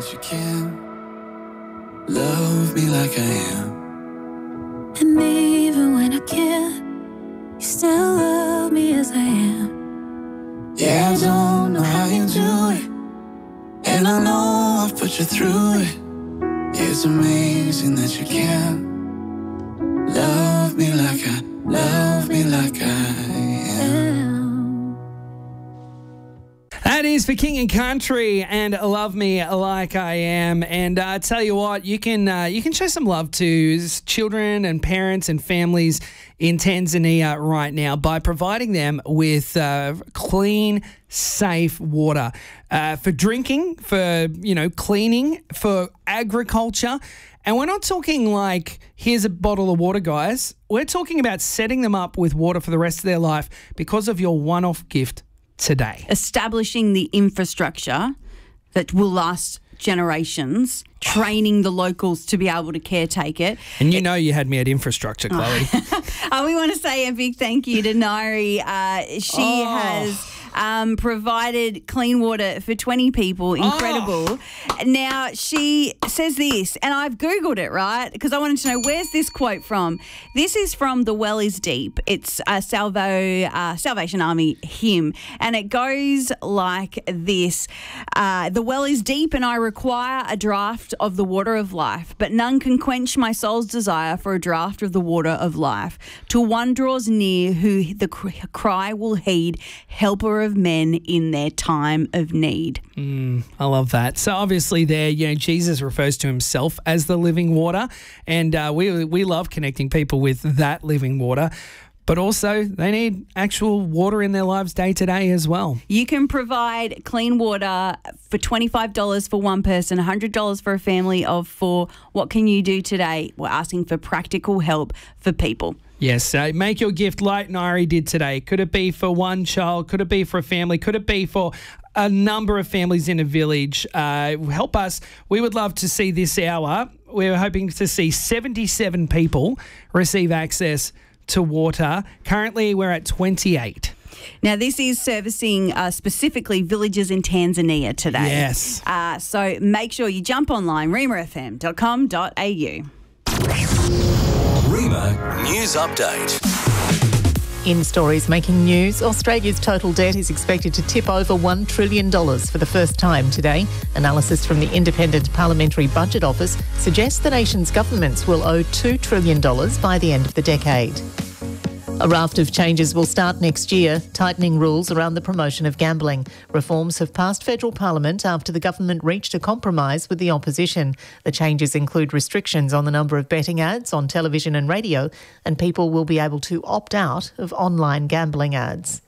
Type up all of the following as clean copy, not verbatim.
that you can. Love me like I am. And even when I can't, you still love me as I am. Yeah, I don't know how you do it, and I know I've put you through it. It's amazing that you can. Love me like I am. That is for King and Country and Love Me Like I Am. And I tell you what, you can show some love to children and parents and families in Tanzania right now by providing them with clean, safe water for drinking, for cleaning, for agriculture. And we're not talking like, here's a bottle of water, guys. We're talking about setting them up with water for the rest of their life because of your one-off gift today. Establishing the infrastructure that will last generations, training the locals to be able to caretake it. And you had me at infrastructure, Chloe. We want to say a big thank you to Nairi. She has provided clean water for 20 people. Incredible. Now, she says this, and I've Googled it, right, because I wanted to know, where's this quote from? This is from The Well is Deep. It's a Salvation Army hymn, and it goes like this. The well is deep, and I require a draught of the water of life, but none can quench my soul's desire for a draught of the water of life. Till one draws near who the cry will heed, helper of men in their time of need. I love that. So obviously there, Jesus refers to himself as the living water, and we love connecting people with that living water. But also they need actual water in their lives day to day as well. You can provide clean water for $25 for one person, $100 for a family of 4. What can you do today? We're asking for practical help for people. Yes, make your gift like Nairi did today. Could it be for one child? Could it be for a family? Could it be for a number of families in a village? Help us. We would love to see this hour. We're hoping to see 77 people receive access to water. Currently, we're at 28. Now, this is servicing specifically villages in Tanzania today. Yes. So make sure you jump online, rimafm.com.au. Rima News Update. In stories making news, Australia's total debt is expected to tip over $1 trillion for the first time today. Analysis from the Independent Parliamentary Budget Office suggests the nation's governments will owe $2 trillion by the end of the decade. A raft of changes will start next year, tightening rules around the promotion of gambling. Reforms have passed federal parliament after the government reached a compromise with the opposition. The changes include restrictions on the number of betting ads on television and radio, and people will be able to opt out of online gambling ads.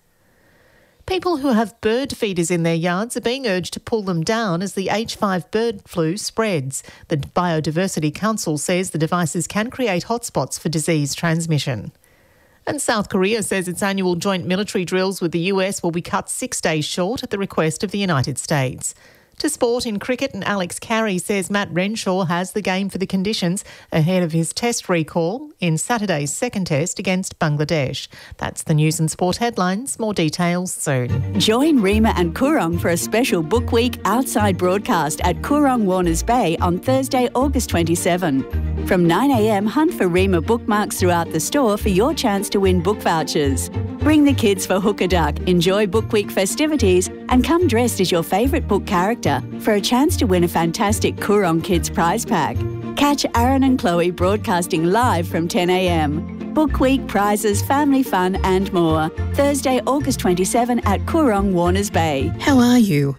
People who have bird feeders in their yards are being urged to pull them down as the H5 bird flu spreads. The Biodiversity Council says the devices can create hotspots for disease transmission. And South Korea says its annual joint military drills with the US will be cut 6 days short at the request of the United States. To sport in cricket, and Alex Carey says Matt Renshaw has the game for the conditions ahead of his test recall in Saturday's second test against Bangladesh. That's the news and sport headlines. More details soon. Join Rima and Coorong for a special Book Week outside broadcast at Coorong Warners Bay on Thursday, August 27. From 9 a.m, hunt for Rima bookmarks throughout the store for your chance to win book vouchers. Bring the kids for Hook a Duck, enjoy Book Week festivities, and come dressed as your favourite book character for a chance to win a fantastic Coorong Kids prize pack. Catch Aaron and Chloe broadcasting live from 10 a.m. Book Week, prizes, family fun and more. Thursday, August 27 at Coorong Warners Bay. How are you?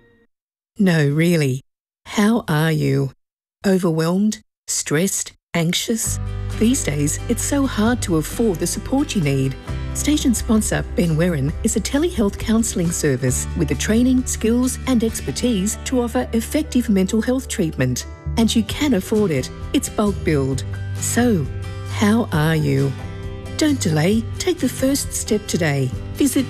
No, really. How are you? Overwhelmed? Stressed? Anxious? These days, it's so hard to afford the support you need. Station sponsor Ben Werin is a telehealth counselling service with the training, skills and expertise to offer effective mental health treatment. And you can afford it. It's bulk billed. So, how are you? Don't delay. Take the first step today. Visit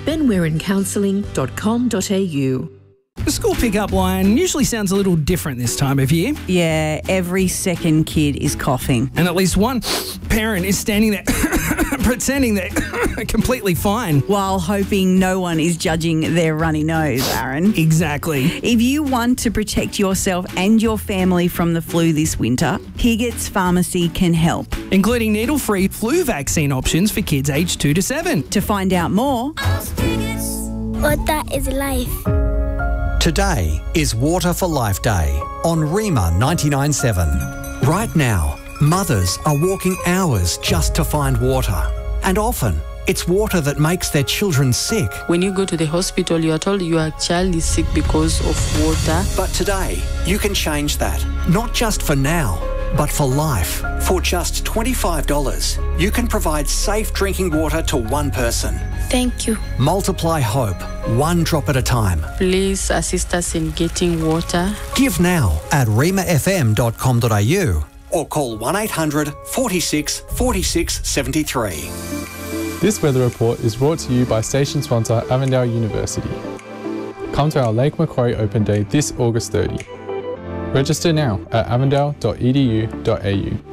benwerincounselling.com.au. The school pickup line usually sounds a little different this time of year. Yeah, every second kid is coughing. And at least one parent is standing there pretending they're completely fine. While hoping no one is judging their runny nose, Aaron. Exactly. If you want to protect yourself and your family from the flu this winter, Higgett's Pharmacy can help. Including needle-free flu vaccine options for kids aged 2 to 7. To find out more, Water is life. Today is Water for Life Day on Rima 99.7. Right now, mothers are walking hours just to find water. And often, it's water that makes their children sick. When you go to the hospital, you are told your child is sick because of water. But today, you can change that. Not just for now, but for life. For just $25, you can provide safe drinking water to one person. Thank you. Multiply hope, one drop at a time. Please assist us in getting water. Give now at rimafm.com.au or call 1800 46 46 73. This weather report is brought to you by station sponsor Avondale University. Come to our Lake Macquarie Open Day this August 30. Register now at avondale.edu.au.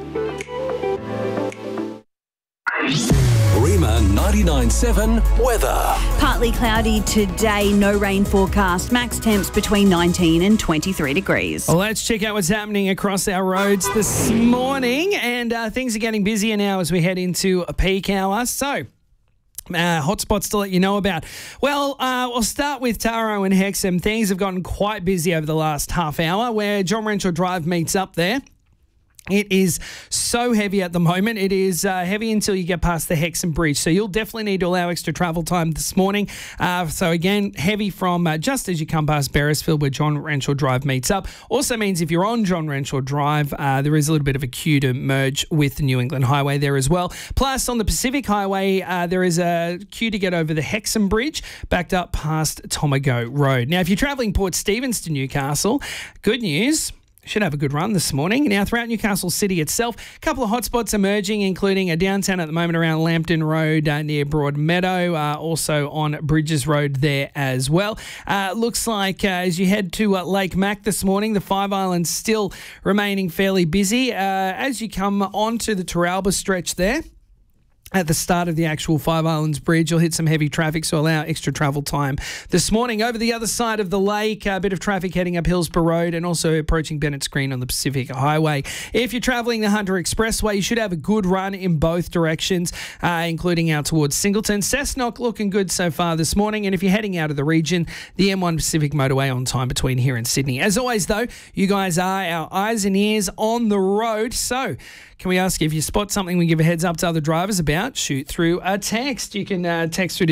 Rima 99.7 weather. partly cloudy today, no rain forecast. Max temps between 19 and 23 degrees. Well, let's check out what's happening across our roads this morning. And things are getting busier now as we head into a peak hour. So, hotspots to let you know about. Well, we'll start with Taro and Hexham. Things have gotten quite busy over the last half hour where John Renshaw Drive meets up there. It is so heavy at the moment. It is heavy until you get past the Hexham Bridge. So you'll definitely need to allow extra travel time this morning. So again, heavy from just as you come past Beresfield where John Renshaw Drive meets up. Also means if you're on John Renshaw Drive, there is a little bit of a queue to merge with the New England Highway there as well. Plus on the Pacific Highway, there is a queue to get over the Hexham Bridge, backed up past Tomago Road. Now, if you're travelling Port Stephens to Newcastle, good news. Should have a good run this morning. Now, throughout Newcastle City itself, a couple of hotspots emerging, including a downtown at the moment around Lambton Road near Broadmeadow, also on Bridges Road there as well. Looks like as you head to Lake Mac this morning, the Five Islands still remaining fairly busy. As you come onto the Turalba stretch there, at the start of the actual Five Islands Bridge, you'll hit some heavy traffic, so allow extra travel time. This morning, over the other side of the lake, a bit of traffic heading up Hillsborough Road and also approaching Bennett Green on the Pacific Highway. If you're travelling the Hunter Expressway, you should have a good run in both directions, including out towards Singleton. Cessnock looking good so far this morning, and if you're heading out of the region, the M1 Pacific Motorway on time between here and Sydney. As always, though, you guys are our eyes and ears on the road, so can we ask you, if you spot something we give a heads up to other drivers about, shoot through a text. You can text through to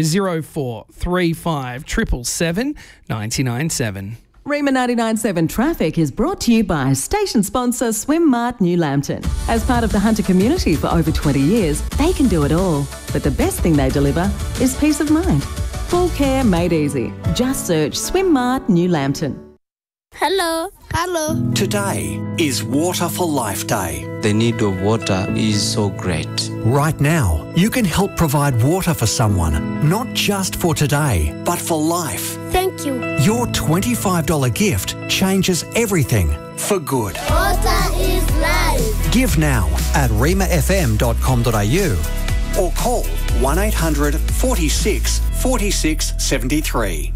0435 777 997. Rima 99.7 Traffic is brought to you by station sponsor Swimmart New Lambton. As part of the Hunter community for over 20 years, they can do it all. But the best thing they deliver is peace of mind. Full care made easy. Just search Swimmart New Lambton. Hello. Hello. Today is Water for Life Day. The need of water is so great. Right now, you can help provide water for someone, not just for today, but for life. Thank you. Your $25 gift changes everything for good. Water is life. Give now at rimafm.com.au or call 1800 46 46 73.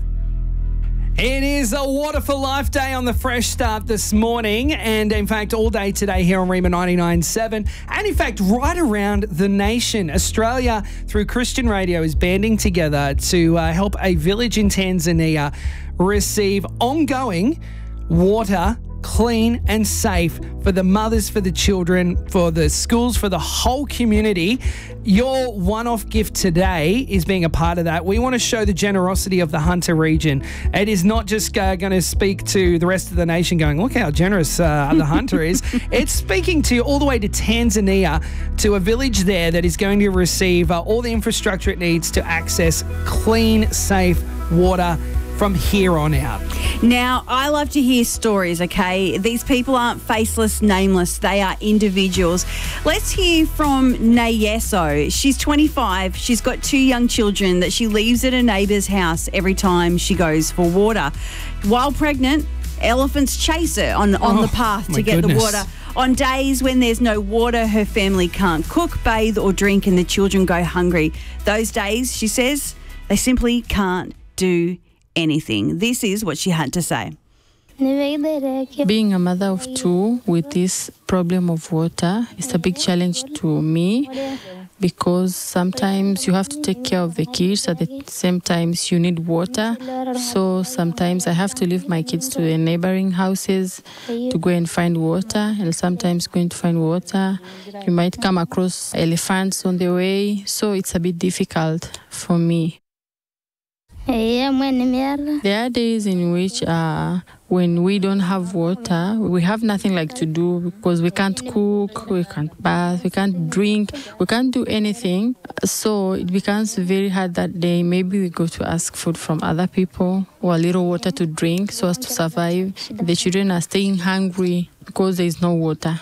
It is a Water for Life Day on the Fresh Start this morning, and in fact all day today here on Rima 99.7, and in fact right around the nation. Australia, through Christian Radio, is banding together to help a village in Tanzania receive ongoing water, clean and safe for the mothers, for the children, for the schools, for the whole community. Your one-off gift today is being a part of that. We want to show the generosity of the Hunter region. It is not just going to speak to the rest of the nation going, look how generous the Hunter is. It's speaking to all the way to Tanzania, to a village there that is going to receive all the infrastructure it needs to access clean, safe water from here on out. Now, I love to hear stories, okay? These people aren't faceless, nameless. They are individuals. Let's hear from Nayeso. She's 25. She's got 2 young children that she leaves at a neighbour's house every time she goes for water. While pregnant, elephants chase her on the path to get the water. On days when there's no water, her family can't cook, bathe or drink and the children go hungry. Those days, she says, they simply can't do anything. This is what she had to say. Being a mother of two with this problem of water is a big challenge to me because sometimes you have to take care of the kids, at the same time you need water. So sometimes I have to leave my kids to the neighboring houses to go and find water, and sometimes going to find water, you might come across elephants on the way, so it's a bit difficult for me. There are days in which when we don't have water, we have nothing like to do because we can't cook, we can't bath, we can't drink, we can't do anything. So it becomes very hard that day. Maybe we go to ask food from other people or a little water to drink so as to survive. The children are staying hungry because there is no water.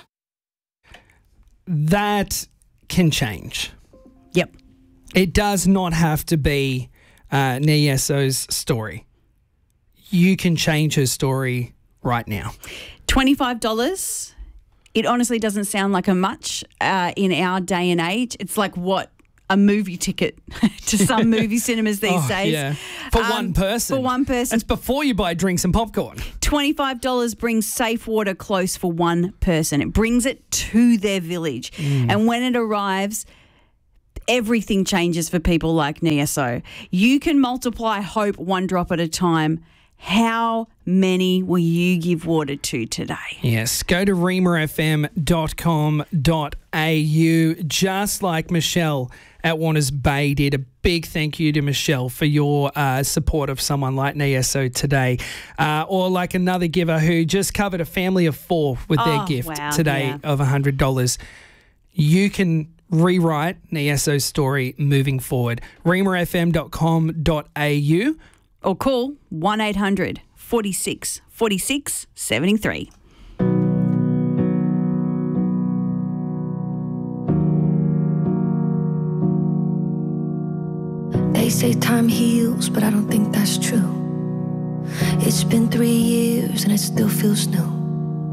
That can change. Yep. It does not have to be Nyeso's story. You can change her story right now. $25. It honestly doesn't sound like a much in our day and age. It's like what? A movie ticket to some movie cinemas these days. Yeah. For one person. For one person. That's before you buy drinks and popcorn. $25 brings safe water close for one person. It brings it to their village. And when it arrives, everything changes for people like Nyeso. You can multiply hope one drop at a time. How many will you give water to today? Yes, go to reamafm.com.au, just like Michelle at Warners Bay did. A big thank you to Michelle for your support of someone like Nyeso today. Or like another giver who just covered a family of 4 with their gift today of $100. You can rewrite Nyeso's story moving forward. reamafm.com.au or call 1-800 46 46 73. They say time heals, but I don't think that's true. It's been 3 years and it still feels new.